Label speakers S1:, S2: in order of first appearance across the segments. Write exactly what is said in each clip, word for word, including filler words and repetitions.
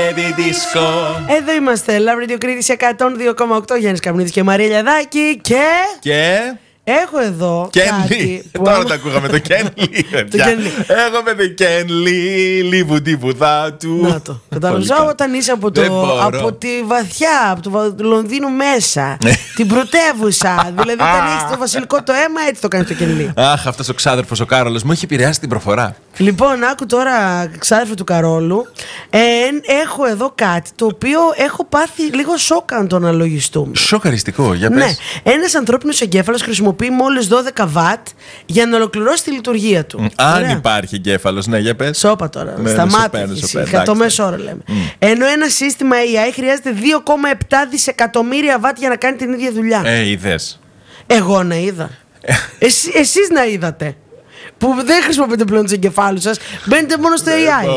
S1: Baby Disco.
S2: Εδώ είμαστε, Love Radio Κρήτης εκατόν δύο κόμμα οκτώ, Γιάννης Καμνίδης και Μαρία Λιαδάκη. Και...
S1: Και...
S2: έχω εδώ κάτι που...
S1: Τώρα τα ακούγαμε το Κένλι. Έχουμε το Κένλι, λιβουτί πουδά του.
S2: Να το, κατάλαβες. Όταν είσαι από, το, από τη βαθιά, από το Λονδίνο μέσα, την πρωτεύουσα, δηλαδή όταν έχεις το βασιλικό το αίμα, έτσι το κάνει το Κένλι.
S1: Αχ, αυτός ο ξάδερφος ο Κάρολος μου έχει επηρεάσει την προφορά.
S2: Λοιπόν, άκου τώρα, ξάδερφε του Καρόλου, ε, έχω εδώ κάτι το οποίο έχω πάθει λίγο σοκ αν το αναλογιστούμε.
S1: Σοκαριστικό, για πες.
S2: Ναι, ένας ανθρώπινος εγκέφαλος χρησιμοποιεί μόλις δώδεκα βατ για να ολοκληρώσει τη λειτουργία του.
S1: Mm, αν υπάρχει εγκέφαλος, ναι, για πες.
S2: Σώπα τώρα,
S1: ναι,
S2: σταμάτα. Το μέσο όρο λέμε. Mm. Ενώ ένα σύστημα έι άι χρειάζεται δύο κόμμα επτά δισεκατομμύρια βατ για να κάνει την ίδια δουλειά.
S1: Ε, είδες.
S2: Εγώ να είδα. Εσ, εσείς να είδατε. Που δεν χρησιμοποιείτε πλέον τους εγκεφάλους σας, μπαίνετε μόνο στο έι άι.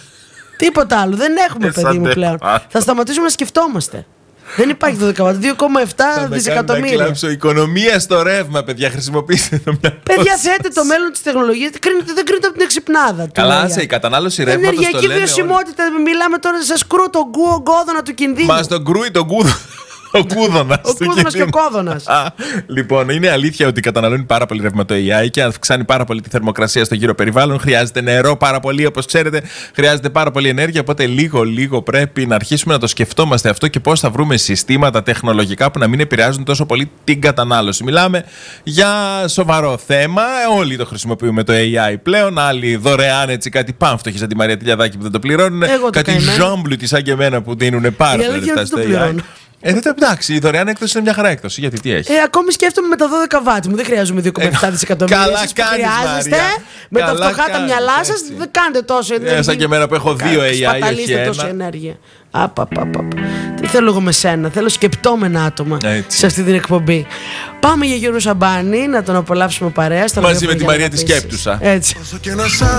S2: Τίποτα άλλο. Δεν έχουμε, παιδί μου, πλέον. Θα σταματήσουμε να σκεφτόμαστε. Δεν υπάρχει δώδεκα βατ, δύο κόμμα επτά δισεκατομμύρια.
S1: Θα κλάψω οικονομία στο ρεύμα, παιδιά. Χρησιμοποιήστε το μυαλό.
S2: Παιδιά, θέτε το μέλλον της τεχνολογίας. Δεν κρίνεται από την εξυπνάδα του.
S1: Καλά, σε η κατανάλωση ρεύματος.
S2: Ενεργειακή βιωσιμότητα. Μιλάμε τώρα, σας κρούω τον κόδωνα του κινδύνου.
S1: Μας τον κρούει τον κούδο. Ο κούδωνας.
S2: Ο κούδωνας και ο κόδωνας.
S1: Λοιπόν, είναι αλήθεια ότι καταναλώνει πάρα πολύ ρεύμα το έι άι και αυξάνει πάρα πολύ τη θερμοκρασία στο γύρο περιβάλλον. Χρειάζεται νερό πάρα πολύ, όπως ξέρετε. Χρειάζεται πάρα πολύ ενέργεια. Οπότε λίγο-λίγο πρέπει να αρχίσουμε να το σκεφτόμαστε αυτό και πώς θα βρούμε συστήματα τεχνολογικά που να μην επηρεάζουν τόσο πολύ την κατανάλωση. Μιλάμε για σοβαρό θέμα. Όλοι το χρησιμοποιούμε το έι άι πλέον. Άλλοι δωρεάν, έτσι κάτι πάμφτωχοι σαν τη Μαρία Τηλιαδάκη που δεν το πληρώνουν. Κάτι ζόμπλουτοι σαν και εμένα που δίνουν πάρα πολύ λεφτά στο έι άι. Ε, δεν το εντάξει, η δωρεάν έκδοση είναι μια χαρά έκδοση. Γιατί τι έχει.
S2: Ε, ακόμη σκέφτομαι με τα δώδεκα βατ μου. Δεν χρειάζομαι δύο κόμμα επτά δισεκατομμύρια.
S1: Καλά κάνεις,
S2: χρειάζεστε. Με τα φτωχά τα μυαλά σας δεν κάνετε τόσο ενέργεια.
S1: Ε, σαν και εμένα που έχω δύο έι άι.
S2: Σπαταλίστε τόση ενέργεια. Απαπαπαπ. Τι θέλω εγώ με σένα. Θέλω σκεπτόμενα άτομα έτσι σε αυτή την εκπομπή. Πάμε για Γιώργο Σαμπάνη να τον απολαύσουμε παρέα.
S1: Μαζί με τη Μαρία τη Σκέπτουσα.
S2: Έτσι.